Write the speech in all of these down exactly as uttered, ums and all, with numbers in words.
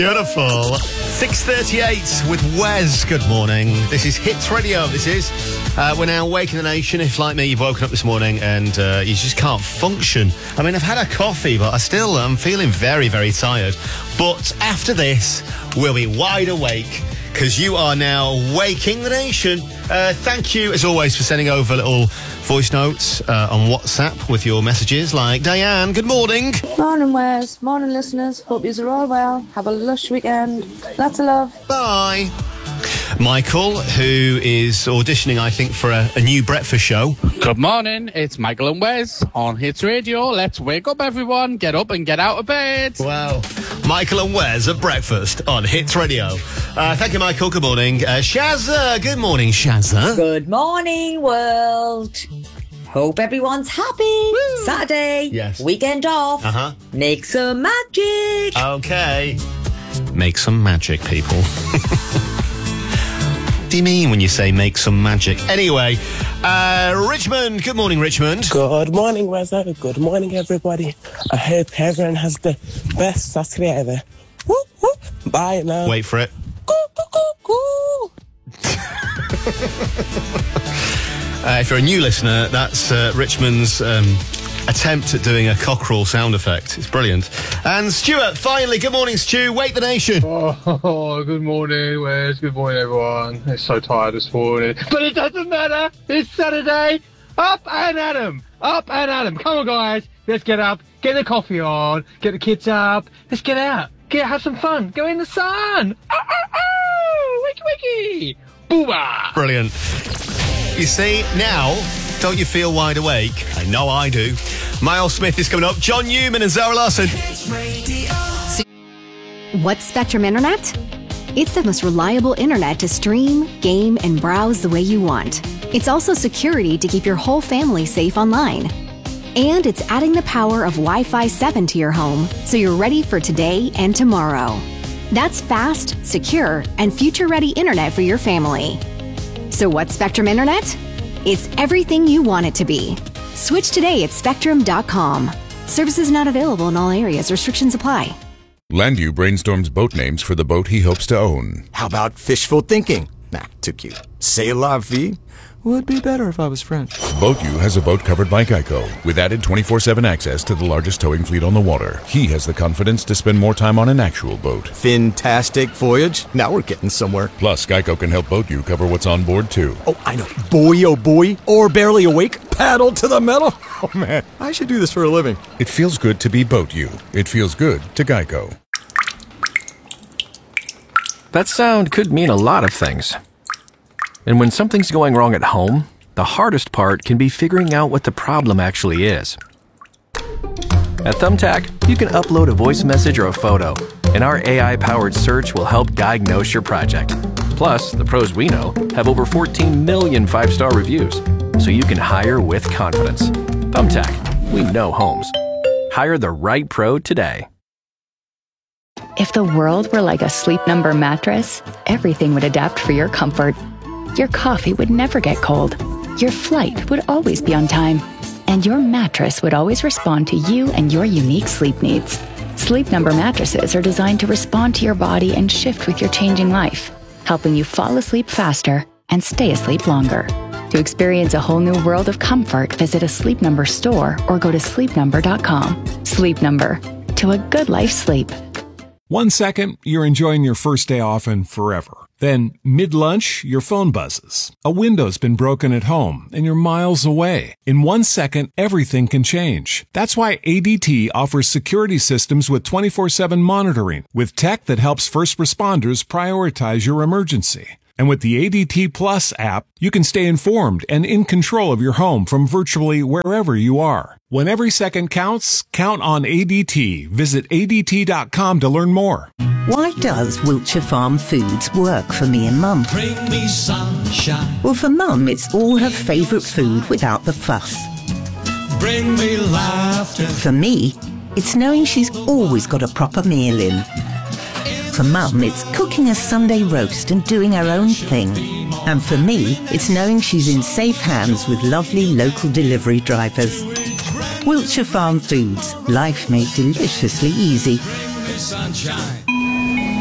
Beautiful. six thirty-eight with Wes. Good morning. This is Hits Radio. This is. Uh, we're now waking the nation. If, like me, you've woken up this morning and uh, you just can't function. I mean, I've had a coffee, but I still am feeling very, very tired. But after this, we'll be wide awake because you are now waking the nation. Uh, thank you, as always, for sending over little voice notes uh, on WhatsApp with your messages. Like Diane, good morning. Morning, Wes. Morning, listeners. Hope you're all well. Have a lush weekend. Lots of love. Bye. Michael, who is auditioning, I think, for a, a new breakfast show. Good morning, it's Michael and Wes on Hits Radio. Let's wake up, everyone. Get up and get out of bed. Wow. Michael and Wes at breakfast on Hits Radio. Uh, thank you, Michael. Good morning. Uh, Shazza. Good morning, Shazza. Good morning, world. Hope everyone's happy. Woo. Saturday. Yes. Weekend off. Uh-huh. Make some magic. Okay. Make some magic, people. What do you mean when you say make some magic? Anyway, uh, Richmond. Good morning, Richmond. Good morning, Wes. Good morning, everybody. I hope everyone has the best Saturday ever. Woo, woo. Bye now. Wait for it. Coo, coo, coo, coo. uh, if you're a new listener, that's uh, Richmond's um, attempt at doing a cockerel sound effect. It's brilliant. And Stuart, finally, good morning, Stu. Wake the nation. Oh, good morning, Wes. Good morning, everyone. It's so tired this morning. But it doesn't matter. It's Saturday. Up and at 'em. Up and at 'em. Come on, guys. Let's get up. Get the coffee on. Get the kids up. Let's get out. Get have some fun. Go in the sun. Oh, oh, oh. Wiki, wiki. Booba. Brilliant. You see, now, don't you feel wide awake? I know I do. Miles Smith is coming up. John Newman and Zara Larson. What's Spectrum Internet? It's the most reliable internet to stream, game, and browse the way you want. It's also security to keep your whole family safe online. And it's adding the power of Wi-Fi seven to your home so you're ready for today and tomorrow. That's fast, secure, and future-ready internet for your family. So what's Spectrum Internet? It's everything you want it to be. Switch today at spectrum dot com. Services not available in all areas. Restrictions apply. Landu brainstorms boat names for the boat he hopes to own. How about fishful thinking? Nah, too cute. C'est la vie? Would be better if I was French. BoatU has a boat covered by Geico, with added twenty-four seven access to the largest towing fleet on the water. He has the confidence to spend more time on an actual boat. Fantastic voyage. Now we're getting somewhere. Plus, Geico can help BoatU cover what's on board, too. Oh, I know. Boy, oh boy. Or barely awake. Paddle to the metal. Oh, man. I should do this for a living. It feels good to be BoatU. It feels good to Geico. That sound could mean a lot of things. And when something's going wrong at home, the hardest part can be figuring out what the problem actually is. At Thumbtack, you can upload a voice message or a photo, and our A I-powered search will help diagnose your project. Plus, the pros we know have over fourteen million five-star reviews, so you can hire with confidence. Thumbtack, we know homes. Hire the right pro today. If the world were like a Sleep Number mattress, everything would adapt for your comfort. Your coffee would never get cold. Your flight would always be on time. And your mattress would always respond to you and your unique sleep needs. Sleep Number mattresses are designed to respond to your body and shift with your changing life, helping you fall asleep faster and stay asleep longer. To experience a whole new world of comfort, visit a Sleep Number store or go to sleep number dot com. Sleep Number. To a good life sleep. One second, you're enjoying your first day off and forever. Then, mid-lunch, your phone buzzes. A window's been broken at home, and you're miles away. In one second, everything can change. That's why A D T offers security systems with twenty-four seven monitoring, with tech that helps first responders prioritize your emergency. And with the A D T Plus app, you can stay informed and in control of your home from virtually wherever you are. When every second counts, count on A D T. Visit A D T dot com to learn more. Why does Wiltshire Farm Foods work for me and Mum? Bring me sunshine. Well, for Mum, it's all her favourite food without the fuss. Bring me laughter. For me, it's knowing she's always got a proper meal in. For Mum, it's cooking a Sunday roast and doing her own thing. And for me, it's knowing she's in safe hands with lovely local delivery drivers. Wiltshire Farm Foods, life made deliciously easy. Sunshine.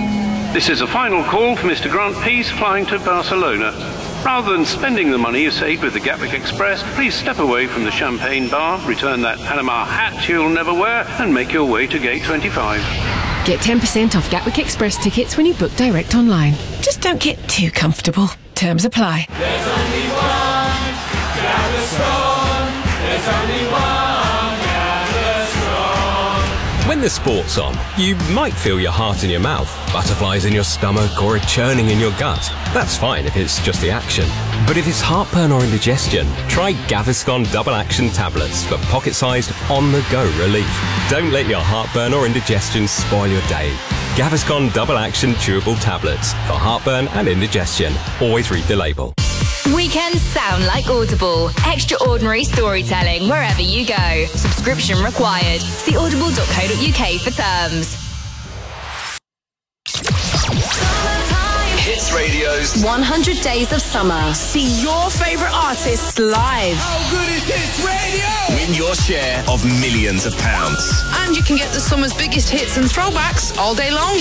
This is a final call for Mister Grant Peace flying to Barcelona. Rather than spending the money you saved with the Gatwick Express, please step away from the champagne bar, return that Panama hat you'll never wear, and make your way to gate twenty-five. Get ten percent off Gatwick Express tickets when you book direct online. Just don't get too comfortable. Terms apply. There's only one Gaviscon. There's only one Gaviscon. When the sport's on, you might feel your heart in your mouth, butterflies in your stomach, or a churning in your gut. That's fine if it's just the action. But if it's heartburn or indigestion, try Gaviscon Double Action Tablets for pocket-sized, on-the-go relief. Don't let your heartburn or indigestion spoil your day. Gaviscon Double Action Chewable Tablets for heartburn and indigestion. Always read the label. Weekends sound like Audible. Extraordinary storytelling wherever you go. Subscription required. See audible dot co dot uk for terms. Hits Radio's one hundred Days of Summer. See your favourite artists live. How good is Hits Radio? Win your share of millions of pounds. And you can get the summer's biggest hits and throwbacks all day long.